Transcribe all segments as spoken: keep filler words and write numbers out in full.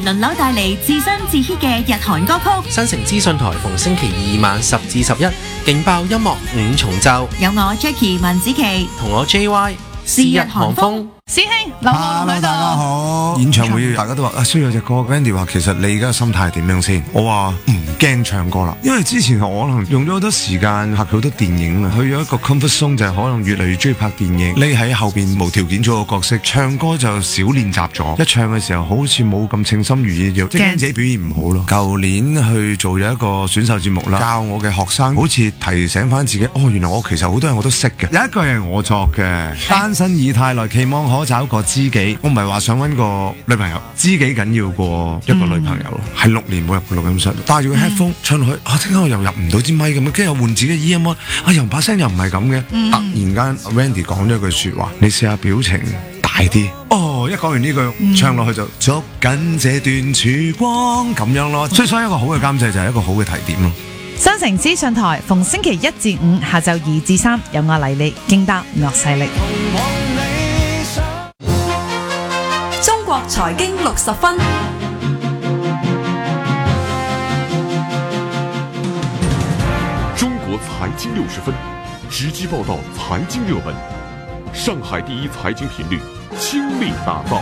輪流帶嚟自新自 hit 嘅日韓歌曲。 新城資訊台逢星期二晚十至十一，勁爆音樂五重奏。 有我 Jackie 文子琪同我 J Y 是日韓風。 師兄，劉浩喺度。 大家好。演唱會大家都話啊，需要隻歌。Wendy 話其實你而家嘅心態係點樣先？我話唔驚唱歌啦，因為之前我可能用咗好多時間拍好多電影啊，去咗一個 comfort zone 就係可能越嚟越中意拍電影。匿喺後邊無條件做個角色，唱歌就少練習咗。一唱嘅時候好似冇咁稱心如意，就即係驚自己表現唔好咯。舊年去做咗一個選秀節目啦，教我嘅學生好似提醒翻自己，哦，原來我其實好多嘢我都識嘅。有一句係我作嘅，單身已太耐，期望可找個知己。我唔係話想搵個女朋友，知己緊要過一個女朋友咯。係、嗯、六年冇入過錄音室，帶住個 headphone 唱落去，啊，點解我又入唔到支咪咁樣？跟住又換自己嘅 E M， 啊，又把聲又唔係咁嘅。嗯、突然間 Wendy 講咗一句說話，你試下表情大啲。哦，一講完呢句，嗯、唱落去就捉緊這段曙光咁樣咯。所以所以一個好嘅監製就係一個好嘅提點咯。 新城資訊台逢星期一至五下晝二至三，有我黎利勁答樂勢力。 中國財經六十分， 中國財經六十分，直擊報道財經熱門。上海第一財經頻率，傾力打造。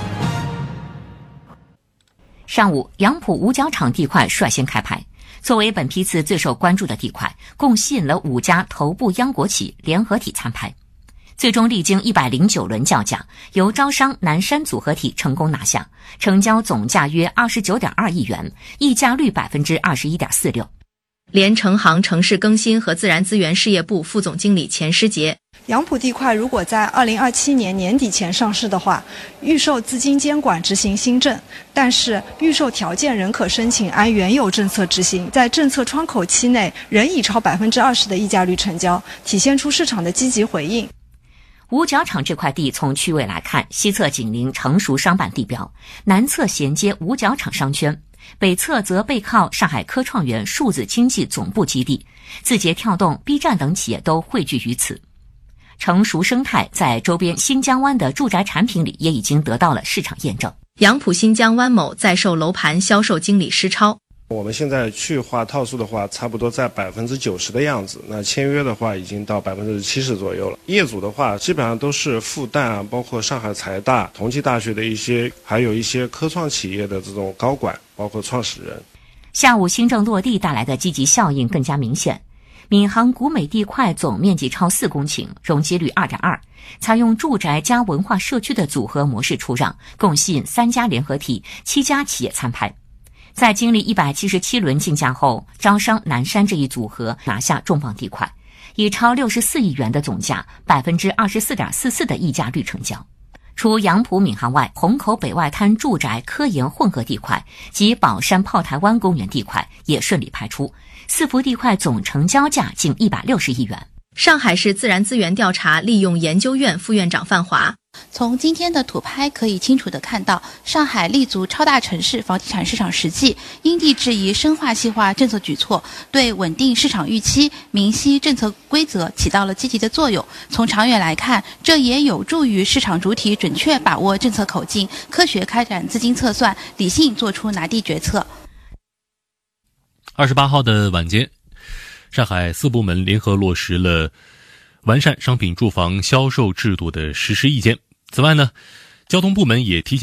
上午，楊浦五角場地塊率先開牌。作為本批次最受關注的地塊，共吸引了五家頭部央國企聯合體參拍。最終歷經一百零九輪叫價，由招商南山組合體成功拿下，成交總價約二十九點二億元，溢價率百分之二十一點四六。 聯成行城市更新和自然資源事業部副總經理錢詩傑， 楊浦地塊如果在二零二七年年底前上市的話，預售資金監管執行新政，但是預售條件仍可申請按原有政策執行，在政策窗口期內仍以超百分之二十的溢價率成交，體現出市場的積極回應。 五角場這塊地從區位來看，西側緊鄰成熟商辦地標，南側銜接五角場商圈，北側則背靠上海科創園數字經濟總部基地，字節跳動、B 站等企業都匯聚於此。成熟生態在周邊新疆灣的住宅產品裡也已經得到了市場驗證。 楊浦新疆灣某在售樓盤銷售經理施超， 我們現在去化套數的話，差不多在百分之九十的樣子。那簽約的話，已經到百分之七十左右了。業主的話，基本上都是復旦啊，包括上海財大、同濟大學的一些，還有一些科創企業的這種高管，包括創始人。 下午新政落地帶來的積極效應更加明顯。閔行古美地塊總面積超四公頃，容積率二點二，採用住宅加文化社區的組合模式出讓，共吸引三家聯合體、七家企業參拍。在經歷一百七十七輪競價後，招商南山這一組合拿下重磅地塊，以超六十四億元的總價，百分之二十四點四四的溢價率成交。除楊浦閔行外，虹口北外灘住宅科研混合地塊及寶山炮台灣公園地塊也順利派出，四幅地塊總成交價近一百六十億元。 上海市自然資源調查利用研究院副院長范華， 從今天的土拍可以清楚地看到，上海立足超大城市房地產市場實際，因地制宜深化細化政策舉措，對穩定市場預期、明晰政策規則起到了積極的作用。從長遠來看，這也有助於市場主體準確把握政策口徑，科學開展資金測算，理性做出拿地決策。 二十八號的晚間，上海四部門聯合落實了完善商品住房銷售制度的實施意見。此外呢，交通部門也提前